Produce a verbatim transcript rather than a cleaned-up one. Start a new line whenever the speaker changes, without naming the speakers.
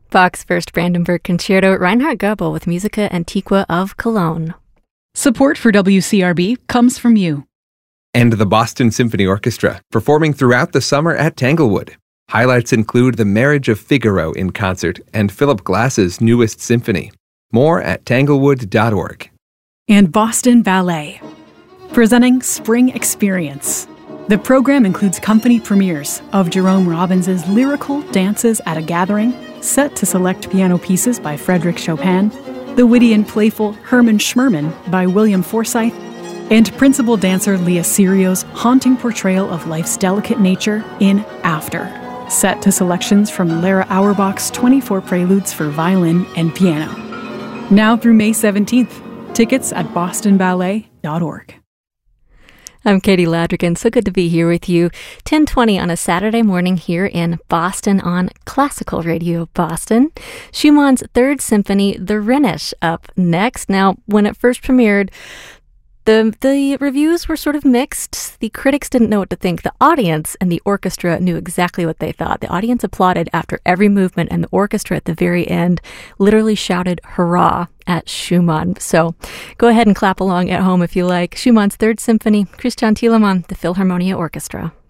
Bach's First Brandenburg Concerto, Reinhard Goebel with Musica Antiqua of Cologne.
Support for W C R B comes from you.
And the Boston Symphony Orchestra, performing throughout the summer at Tanglewood. Highlights include The Marriage of Figaro in concert and Philip Glass's newest symphony. More at tanglewood dot org.
And Boston Ballet, presenting Spring Experience. The program includes company premieres of Jerome Robbins' lyrical Dances at a Gathering, set to select piano pieces by Frédéric Chopin, the witty and playful Hermann Schmerman by William Forsythe, and principal dancer Leah Serio's haunting portrayal of life's delicate nature in After, set to selections from Lara Auerbach's twenty-four Preludes for violin and piano. Now through May seventeenth. Tickets at boston ballet dot org.
I'm Katie Ladrigan. So good to be here with you. ten twenty on a Saturday morning here in Boston on Classical Radio Boston. Schumann's Third Symphony, The Rhenish, up next. Now, when it first premiered, The the reviews were sort of mixed. The critics didn't know what to think. The audience and the orchestra knew exactly what they thought. The audience applauded after every movement, and the orchestra at the very end literally shouted hurrah at Schumann. So go ahead and clap along at home if you like. Schumann's Third Symphony, Christian Thielemann, the Philharmonia Orchestra.